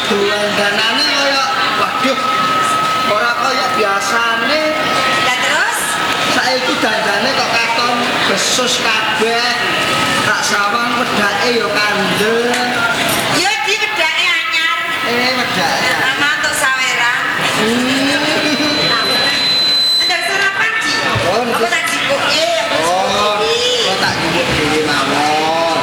danane kaya waduh ora kaya biasane. Lah terus Saiki dandane kok katon besus kabeh. Tak sawang wedake ya kandel. ya di wedake anyar. Wedake. Mantuk saweran. Ndang sarapan Ci. Apa tak jikoke? Oh, kok tak jupuk dhewe mawon.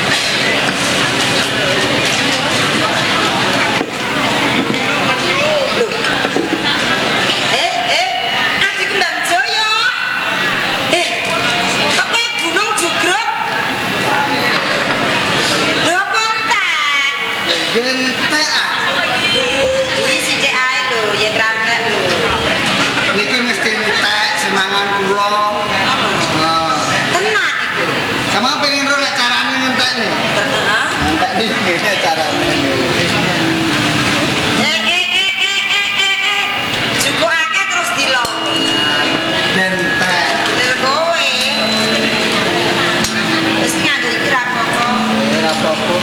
Adik Mbak Joyo. Kok kowe gunung jugruk? Lho apa entek? Gentek ah. Iki sithik ae lho, ya kranek lho. Niki mesti entek semangan kula. Tenan iku. Sama pengen ro lek carane entek nih. Heeh. Entek iki carane. Jukukake terus dilongi. Gentek. Lha kowe. Wis nganggo iki ra apa-apa. Ora apa-apa.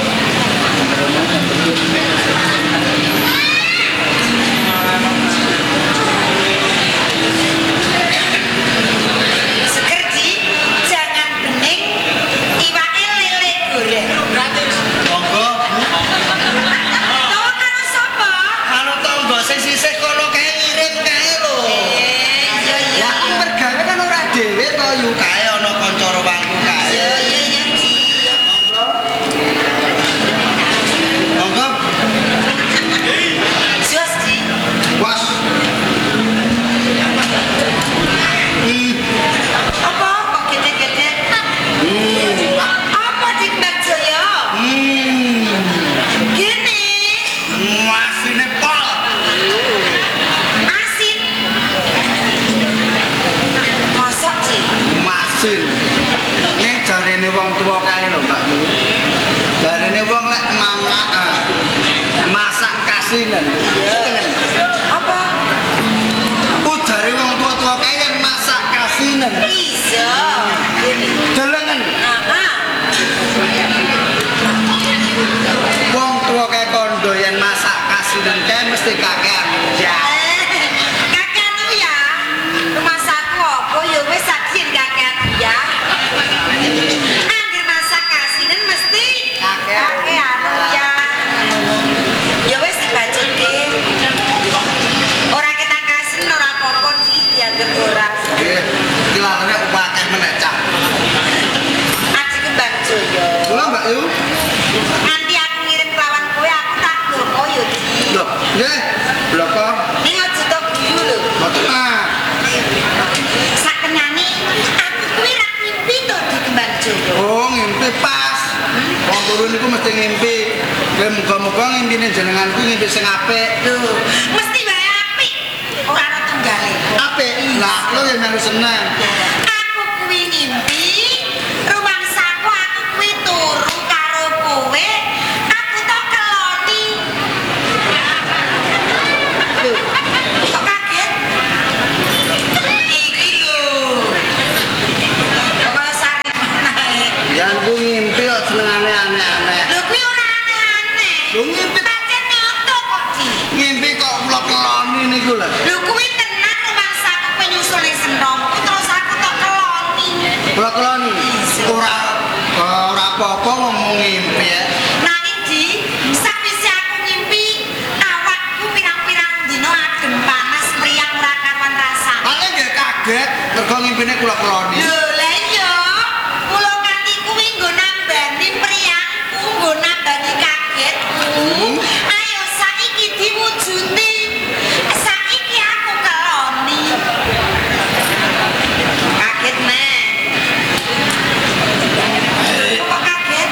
Seger Ci, jangan bening. Iwake lele goreng. Monggo. Tawa karo sapa? Karo tangga sing sisih kono kae ngirim kae lho. Iya iya. Lah aku mergawe kan ora dhewe to yu kae ana kanca rowangku kae. Iya iya Ci. Monggo. Jos Ci. Was. Apa kok gede-gede? Apa Dik Mbak Joyo? Gini. Masine pol. Asin. Masak Ci. Masin. Nek jarene wong tuwa kae lho, Mbak. Jarene wong lek masak kasinan. Apa? Ujare wong tua-tua kae yang masak kasinan. Iya. Gini. Delengen. Aha. Wong tua kae kondo yang masak kasinan kae mesti kakean. Ya. Kakean ya. Rumah saku apa ya wis sakin kakean ya. Angger masak kasinan mesti Kakean. ya. Ya wis dibajeke. Ora kita kasin ora apa-apa iki dianggep ora. Nggih, iki larane akeh meneh cah. Adik Mbak Joyo. Kula Mbak Yu. Nanti aku ngirim lawan kowe aku tak loko yo Di. Lho, nggih. Bloko. Ning aja tok guyu lho. Mboten ah. Sakenane aku kuwi ra mimpi to Dik Mbak Joyo. Oh, ngimpi pas. Wong turu niku mesti ngimpi. Ya muga-muga ngimpine jenengan kuwi ngimpi sing apik. Lho, mesti wae apik. Ora ana tunggale. Apik. Lah, kula ya melu seneng. Aku kuwi ngimpi rumangsaku aku kuwi turu karo kowe. Aku tok keloni. Lho, kok kaget? Iki lho. Kok sare menae. Ya aku ngimpi kok senengane aneh-aneh. Lho kuwi ora aneh-aneh. Lho ngimpi Pancen nyoto kok Ci. ngimpi kok kula keloni niku lho. Lho kuwi tenan rumangsaku kowe nyusul ning senongku terus aku tok keloni. Kula keloni. Ora apa-apa ngomong ngimpi ya. Nanging Di, sakwise aku ngimpi awakku pirang-pirang dina adem panas mriyang ora karuan rasane. Paling nggih kaget mergo ngimpine kula keloni. Lho, lha iya. Mula kanthi kuwi nggo nambani mriyangku, nggo nambani kagetku. Ayo saiki diwujuti. Saiki aku keloni. Kaget men. Kok kaget?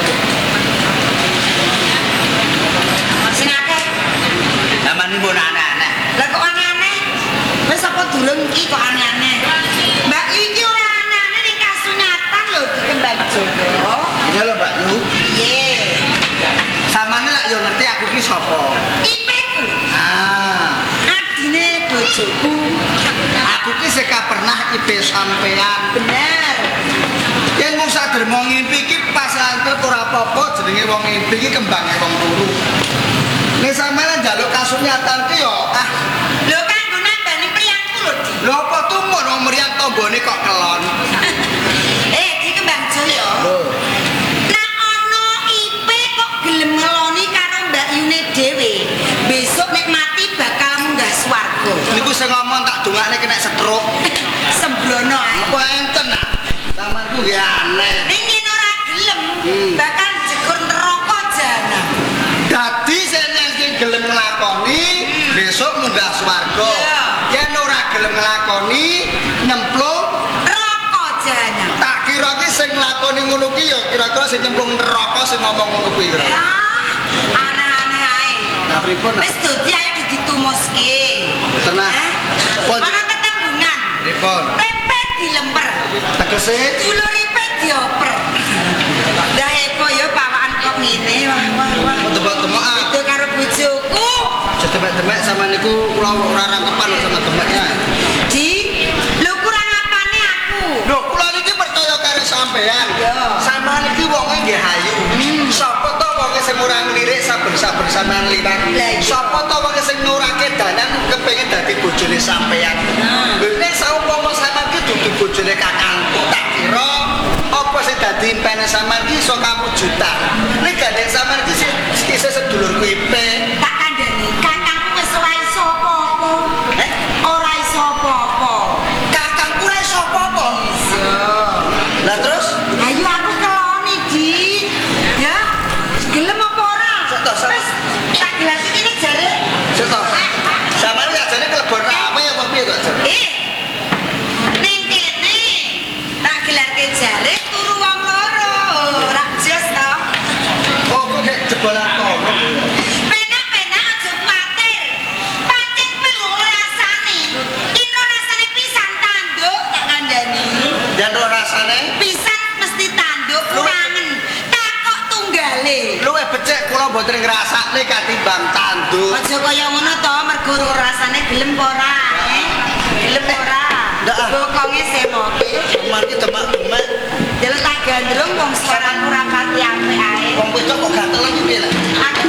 Sing akeh. Zaman ini aneh-aneh. Lah kok aneh-aneh? Wis apa durung iki kok aneh-aneh? Mbak iki ora aneh-aneh ning kasunyatan lho dikembang Joyo. Iya lho Mbak Yu. Piye? Samane lak yo ngerti aku ki sapa. Ipeku. Ah, Adine bojoku. aku ki sing pernah ipe sampean. Bener. Yen mung sadar mau ngimpi ki pas lantur ora apa-apa jenenge wong ngimpi ki kembange wong turu. Nek sampeyan njaluk kasunyatan ki yo Lho kanggo nambani priangku lho, Di. lho apa tumur wong mriyang tombone kok kelon. Di Kembang Jaya. Nek ana IP kok gelem ngeloni karo Mbak Yune dhewe, besok nek mati bakal munggah swarga. Niku sing ngomong tak dongakne kena stroke. Sembrono ae. Apa enten nak? Taman ku nggih aneh. Ning yen ora gelem, bakal jegur neraka jahanam. Dadi sing gelem nglakoni besok munggah swarga. Iya. Yen ora gelem nglakoni nyemplung Neraka jahanam. tak kira ki sing nglakoni ngono ki ya kira-kira sing nyemplung neraka sing ngomong ngono kuwi kira. Aneh-aneh ae. Nah pripun nak? Wis dadi ae ditumuske. Tenang. Pun Ana tetembungan. pripun? Pepet dilemper. Tegese Duluripe dioper. Lah eko ya pawakan kok ngene. Wah. tebak-tebakan. Itu karo bojoku. Demek-demek sama niku kula ora rangkepan sama demeknya. Di, lho kurang apane aku? Lho kula niki percaya karo sampean. Iya. Sampean iki wonge nggih ayu. Sapa to wonge sing ora nglirik saben-saben sampean liwat? Lah iya. Sapa to wonge sing nurake dalan kepengin dadi bojone sampean? Lho nek saumpama sampean ki dudu bojone kakangku tak kira apa sing dadi impene sampean ki iso kamujutan. Nek gandeng sampean ki isih sedulurku ipe. Tak kandhani, kakangku wis ora iso apa-apa. Eh? Ora iso apa-apa. Kakangku ora iso apa-apa. Lah terus Ayo aku keloni, Di. Ya, gelem apa ora? Sok to, sok. Wis tak gelas iki jare. Seto. Sampeyan ya jane kelebon rame apa piye kok jare? Ning kene tak gelarke jare turu wong loro. Ora jos to. Oh kok kayak jebolan toko. Penak-penak aja kuwatir. Pancen perlu rasane. Ino rasane pisan tanduk tak kandhani. Dan lo rasane Pisan mesti tanduk kurangen. Takok tunggale. luwih becik kula mboten ngrasakne katimbang tanduk. Aja kaya ngono to, mergo rasane gelem apa ora, Gelem ora. Ndak. Bokonge semoke. Cuman ki demak-demak Delok tak gandrung wong suaraku ora pati apik ae. wong wedok kok gatelan iki piye lah. Aku